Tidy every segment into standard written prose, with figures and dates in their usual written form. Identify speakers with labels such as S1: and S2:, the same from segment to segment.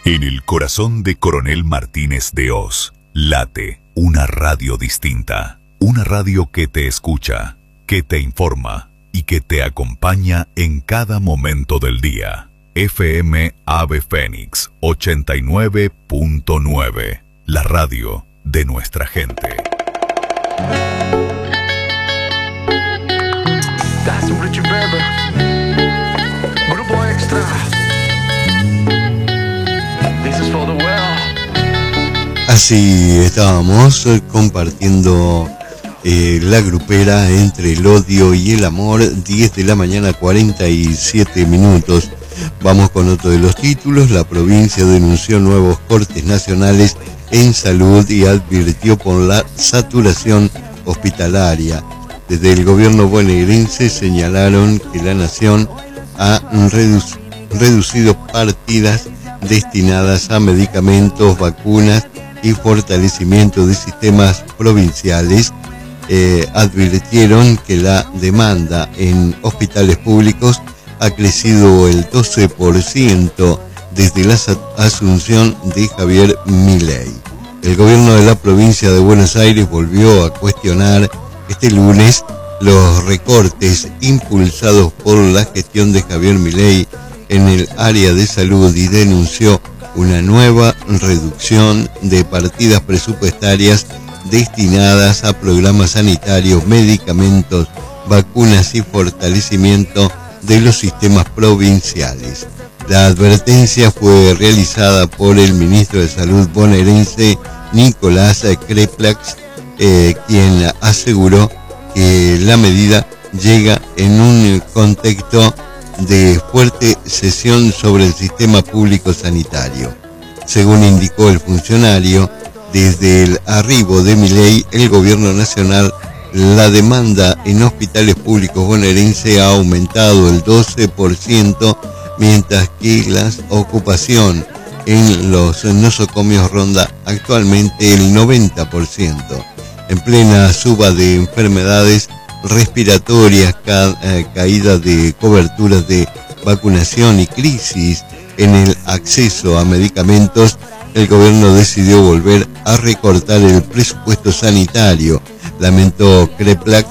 S1: En el corazón de Coronel Martínez de Hoz, late una radio distinta. Una radio que te escucha, que te informa y que te acompaña en cada momento del día. FM Ave Fénix 89.9. La radio de nuestra gente.
S2: Grupo Extra.
S3: Así estábamos compartiendo la grupera entre el odio y el amor, 10 de la mañana 47 minutos. Vamos con otro de los títulos. La provincia denunció nuevos cortes nacionales en salud y advirtió por la saturación hospitalaria. Desde el gobierno bonaerense señalaron que la nación ha reducido partidas destinadas a medicamentos, vacunas y fortalecimiento de sistemas provinciales. Advirtieron que la demanda en hospitales públicos ha crecido el 12% desde la asunción de Javier Milei. El gobierno de la provincia de Buenos Aires volvió a cuestionar este lunes los recortes impulsados por la gestión de Javier Milei en el área de salud y denunció una nueva reducción de partidas presupuestarias destinadas a programas sanitarios, medicamentos, vacunas y fortalecimiento de los sistemas provinciales. La advertencia fue realizada por el ministro de Salud bonaerense Nicolás Kreplak, quien aseguró que la medida llega en un contexto de fuerte cesión sobre el sistema público sanitario. Según indicó el funcionario, desde el arribo de Milei, el gobierno nacional, la demanda en hospitales públicos bonaerenses ha aumentado el 12%, mientras que la ocupación en los nosocomios ronda actualmente el 90%. En plena suba de enfermedades respiratorias, caída de coberturas de vacunación y crisis en el acceso a medicamentos, el gobierno decidió volver a recortar el presupuesto sanitario, lamentó Kreplak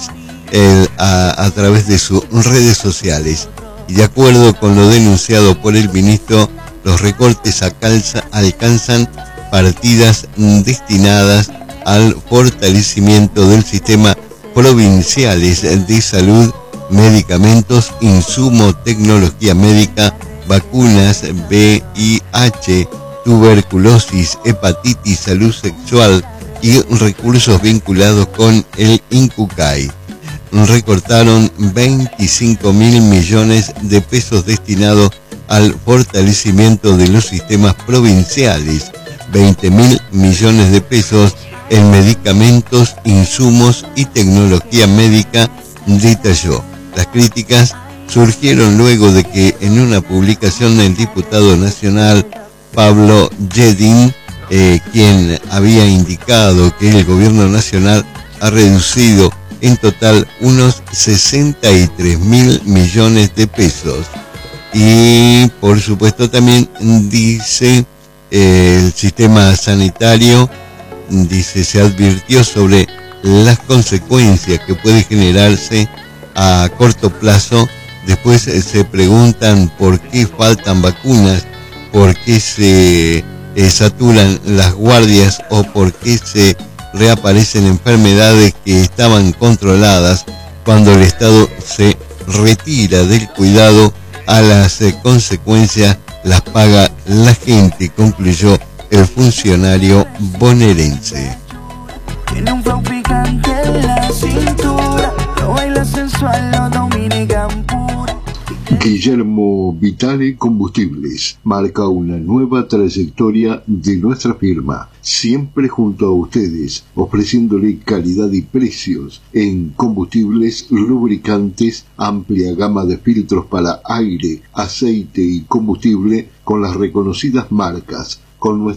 S3: a través de sus redes sociales. Y de acuerdo con lo denunciado por el ministro, los recortes alcanzan partidas destinadas al fortalecimiento del sistema provinciales de salud, medicamentos, insumo, tecnología médica, vacunas, VIH, tuberculosis, hepatitis, salud sexual y recursos vinculados con el INCUCAI. Recortaron 25.000 millones de pesos destinados al fortalecimiento de los sistemas provinciales, 20.000 millones de pesos en medicamentos, insumos y tecnología médica, detalló. Las críticas surgieron luego de que en una publicación del diputado nacional Pablo Jedin, quien había indicado que el gobierno nacional ha reducido en total unos 63.000 millones de pesos. Y por supuesto también dice el sistema sanitario, dice, se advirtió sobre las consecuencias que puede generarse a corto plazo. Después se preguntan por qué faltan vacunas, por qué se saturan las guardias o por qué se reaparecen enfermedades que estaban controladas cuando el Estado se retira del cuidado. A las consecuencias las paga la gente, concluyó el funcionario bonaerense.
S2: Tiene un flow picante en la cintura, lo baila sensual, lo dominican puro.
S4: Guillermo Vitale Combustibles marca una nueva trayectoria de nuestra firma, siempre junto a ustedes, ofreciéndole calidad y precios en combustibles, lubricantes, amplia gama de filtros para aire, aceite y combustible con las reconocidas marcas, con nuestra